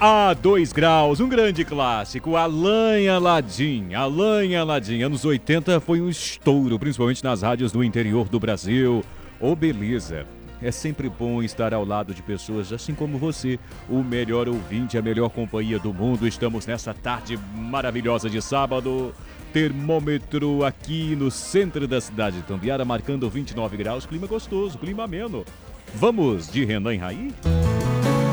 A 2 graus, um grande clássico, Alain Aladdin. Alain Aladdin, anos 80 foi um estouro, principalmente nas rádios do interior do Brasil. Ô, beleza. É sempre bom estar ao lado de pessoas assim como você, o melhor ouvinte, a melhor companhia do mundo. Estamos nessa tarde maravilhosa de sábado. Termômetro aqui no centro da cidade de Itumbiara marcando 29 graus, clima gostoso, clima ameno. Vamos de Renan Raí?